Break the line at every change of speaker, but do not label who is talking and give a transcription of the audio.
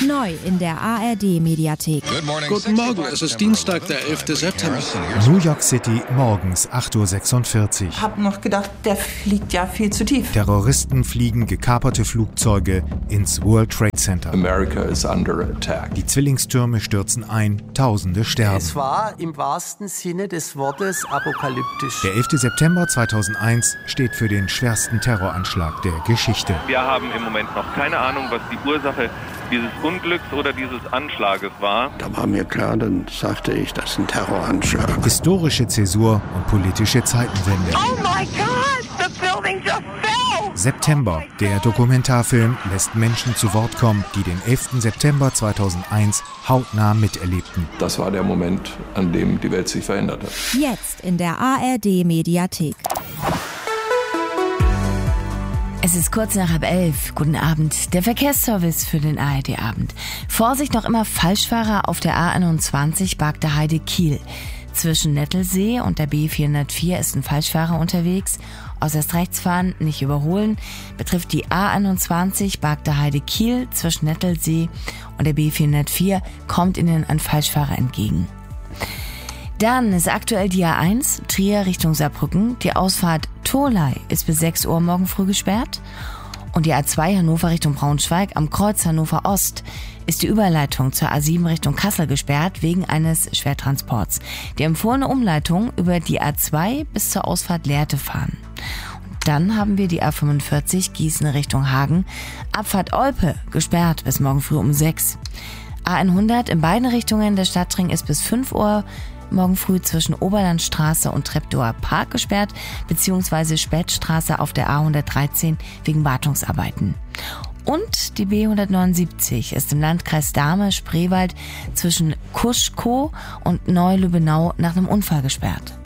Neu in der ARD-Mediathek.
Guten Morgen, es ist Dienstag, der 11. September.
New York City, morgens 8:46 Uhr.
Ich habe noch gedacht, der fliegt ja viel zu tief.
Terroristen fliegen gekaperte Flugzeuge ins World Trade Center.
America is under attack.
Die Zwillingstürme stürzen ein, Tausende sterben.
Es war im wahrsten Sinne des Wortes apokalyptisch.
Der 11. September 2001 steht für den schwersten Terroranschlag der Geschichte.
Wir haben im Moment noch keine Ahnung, was die Ursache dieses Unglücks oder dieses Anschlages war.
Da war mir klar, dann sagte ich, das ist ein Terroranschlag.
Historische Zäsur und politische Zeitenwende.
Oh my God, the building just fell!
September. Der Dokumentarfilm lässt Menschen zu Wort kommen, die den 11. September 2001 hautnah miterlebten.
Das war der Moment, an dem die Welt sich verändert hat.
Jetzt in der ARD-Mediathek.
Es ist kurz nach 11:30. Guten Abend. Der Verkehrsservice für den ARD-Abend. Vorsicht, noch immer Falschfahrer auf der A21 Bargteheide-Kiel. Zwischen Nettelsee und der B404 ist ein Falschfahrer unterwegs. Äußerst rechts fahren, nicht überholen. Betrifft die A21 Bargteheide-Kiel zwischen Nettelsee und der B404 kommt Ihnen ein Falschfahrer entgegen. Dann ist aktuell die A1, Trier Richtung Saarbrücken. Die Ausfahrt Tholey ist bis 6 Uhr morgen früh gesperrt. Und die A2 Hannover Richtung Braunschweig am Kreuz Hannover Ost ist die Überleitung zur A7 Richtung Kassel gesperrt wegen eines Schwertransports. Die empfohlene Umleitung über die A2 bis zur Ausfahrt Lehrte fahren. Und dann haben wir die A45 Gießen Richtung Hagen. Abfahrt Olpe gesperrt bis morgen früh um 6. A100 in beiden Richtungen der Stadtring ist bis 5 Uhr morgen früh zwischen Oberlandstraße und Treptower Park gesperrt, beziehungsweise Spätstraße auf der A113 wegen Wartungsarbeiten. Und die B179 ist im Landkreis Dahme-Spreewald zwischen Kuschkow und Neu-Lübbenau nach einem Unfall gesperrt.